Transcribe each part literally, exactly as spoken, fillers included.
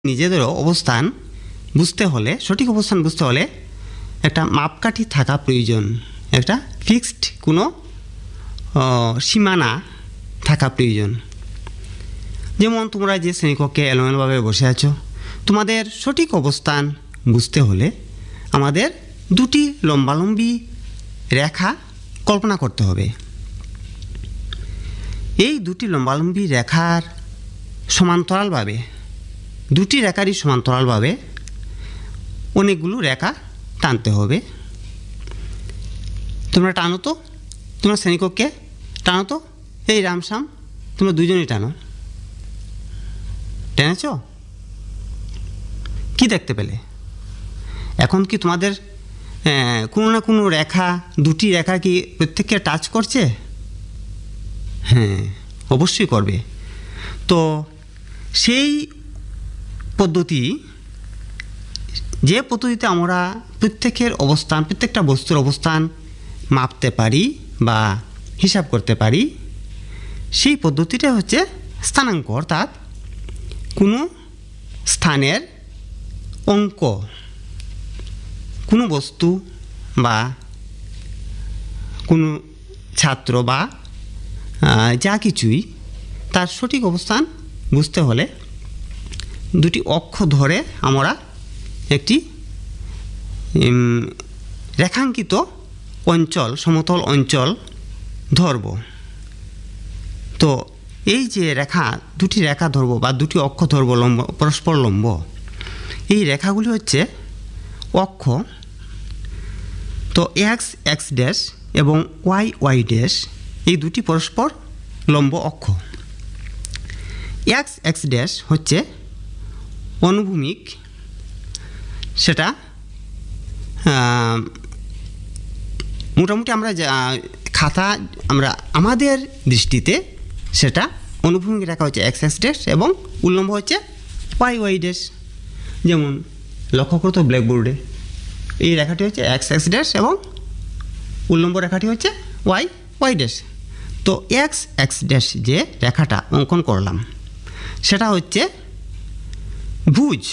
নিজেদেরও অবস্থান বুঝতে হলে সঠিক অবস্থান বুঝতে হলে একটা মাপকাঠি থাকা প্রয়োজন, একটা ফিক্সড কোনো সীমানা থাকা প্রয়োজন। যেমন তোমরা যে শ্রেণীকক্ষে এলোমেলোভাবে বসে আছো, তোমাদের সঠিক অবস্থান বুঝতে হলে আমাদের দুটি লম্বালম্বী রেখা কল্পনা করতে হবে। এই দুটি লম্বালম্বী রেখার সমান্তরালভাবে দুটি রেখারই সমান্তরালভাবে অনেকগুলো রেখা টানতে হবে। তোমরা টানো তো, তোমরা শ্রেণীকক্ষে টানো তো, এই রামশ্যাম তোমরা দুজনেই টানো। টেনেছ? কি দেখতে পেলে? এখন কি তোমাদের কোনো না কোনো রেখা, দুটি রেখা কি প্রত্যেককে টাচ করছে? হ্যাঁ, অবশ্যই করবে। তো সেই পদ্ধতি, যে পদ্ধতিতে আমরা প্রত্যেকের অবস্থান, প্রত্যেকটা বস্তুর অবস্থান মাপতে পারি বা হিসাব করতে পারি, সেই পদ্ধতিটা হচ্ছে স্থানাঙ্ক। অর্থাৎ কোনো স্থানের অঙ্ক, কোনো বস্তু বা কোনো ছাত্র বা যা কিছুই তার সঠিক অবস্থান বুঝতে হলে দুটি অক্ষ ধরে আমরা একটি রেখাঙ্কিত অঞ্চল, সমতল অঞ্চল ধরব। তো এই যে রেখা, দুটি রেখা ধরব বা দুটি অক্ষ ধরব লম্ব, পরস্পর লম্ব, এই রেখাগুলি হচ্ছে অক্ষ। তো এক্স এক্স ড্যাশ এবং ওয়াই ওয়াই ড্যাশ এই দুটি পরস্পর লম্ব অক্ষ। এক্স এক্স ড্যাশ হচ্ছে অনুভূমিক, সেটা মোটামুটি আমরা খাতা আমরা আমাদের দৃষ্টিতে সেটা অনুভূমিক রেখা হচ্ছে এক্স এক্স ড্যাশ এবং উল্লম্ব হচ্ছে ওয়াই ওয়াই ড্যাশ। যেমন লক্ষ্য করতো ব্ল্যাকবোর্ডে এই রেখাটি হচ্ছে এক্স এক্স ড্যাশ এবং উল্লম্ব রেখাটি হচ্ছে ওয়াই ওয়াই ড্যাশ। তো এক্স এক্স ড্যাশ যে রেখাটা অঙ্কন করলাম সেটা হচ্ছে ভুজ,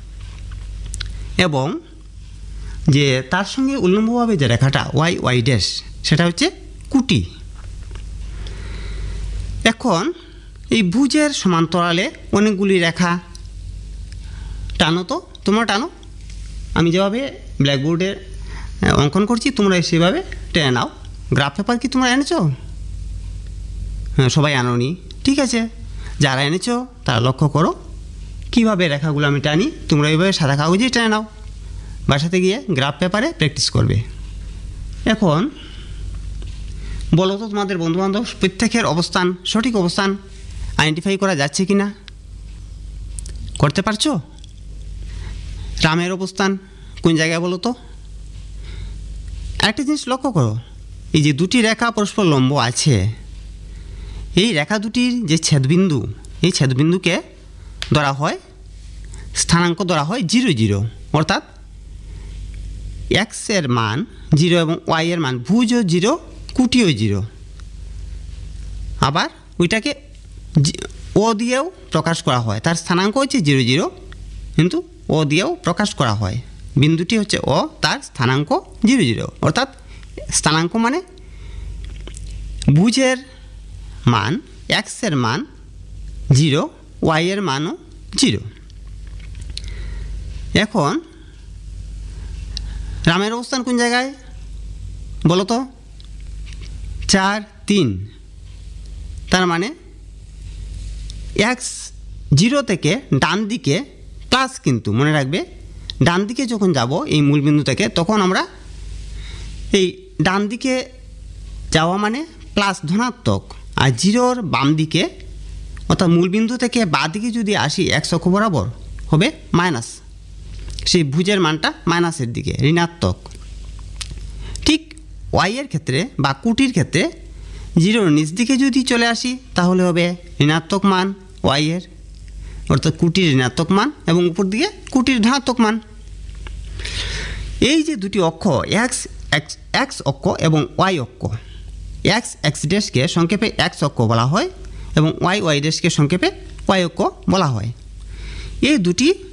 এবং যে তার সঙ্গে উল্লম্বভাবে যে রেখাটা ওয়াই ওয়াই ড্যাশ সেটা হচ্ছে কুটি। এখন এই ভুজের সমান্তরালে অনেকগুলি রেখা টানো তো, তোমরা টানো। আমি যেভাবে ব্ল্যাকবোর্ডে অঙ্কন করছি তোমরা সেভাবে টেনে নাও। গ্রাফ পেপার কি তোমরা এনেছো? হ্যাঁ, সবাই আনোনি, ঠিক আছে। যারা এনেছো তারা লক্ষ্য করো কীভাবে রেখাগুলো আমি টানি। তোমরা এইভাবে সাদা কাগজেই টেনে নাও, বাসাতে গিয়ে গ্রাফ পেপারে প্র্যাকটিস করবে। এখন বলো তো তোমাদের বন্ধুবান্ধব প্রত্যেকের অবস্থান, সঠিক অবস্থান আইডেন্টিফাই করা যাচ্ছে কি না? করতে পারছো? রামের অবস্থান কোন জায়গায় বলো তো? একটা জিনিস লক্ষ্য করো, এই যে দুটি রেখা পরস্পর লম্ব আছে, এই রেখা দুটির যে ছেদবিন্দু, এই ছেদবিন্দুকে ধরা হয় স্থানাঙ্ক, ধরা হয় জিরো জিরো। অর্থাৎ এক্সের মান জিরো এবং ওয়াইয়ের মান ভুজও জিরো, কুটিও জিরো। আবার ওইটাকে ও দিয়েও প্রকাশ করা হয়, তার স্থানাঙ্ক হচ্ছে জিরো জিরো, কিন্তু ও দিয়েও প্রকাশ করা হয়। বিন্দুটি হচ্ছে ও, তার স্থানাঙ্ক জিরো জিরো। অর্থাৎ স্থানাঙ্ক মানে ভুজের মান, এক্সের মান জিরো, ওয়াইয়ের মানও জিরো। এখন রামের অবস্থান কোন জায়গায় বলো তো? চার তিন। তার মানে এক্স জিরো থেকে ডান দিকে প্লাস, কিন্তু মনে রাখবে ডান দিকে যখন যাব এই মূলবিন্দু থেকে, তখন আমরা এই ডান দিকে যাওয়া মানে প্লাস, ধনাত্মক। আর জিরোর বাম দিকে অর্থাৎ মূলবিন্দু থেকে বাঁ দিকে যদি আসি এক্স অক্ষ বরাবর হবে মাইনাস, সেই ভুজের মানটা মাইনাসের দিকে, ঋণাত্মক। ঠিক ওয়াইয়ের ক্ষেত্রে বা কুটির ক্ষেত্রে জিরোর নিচ দিকে যদি চলে আসি তাহলে হবে ঋণাত্মক মান ওয়াইয়ের, অর্থাৎ কুটির ঋণাত্মক মান, এবং উপর দিকে কুটির ধনাত্মক মান। এই যে দুটি অক্ষ এক্স এক্স এক্স অক্ষ এবং ওয়াই অক্ষ, এক্স এক্স ড্যাশকে সংক্ষেপে এক্স অক্ষ বলা হয় এবং ওয়াই ওয়াই ড্যাশকে সংক্ষেপে ওয়াই অক্ষ বলা হয়। এই দুটি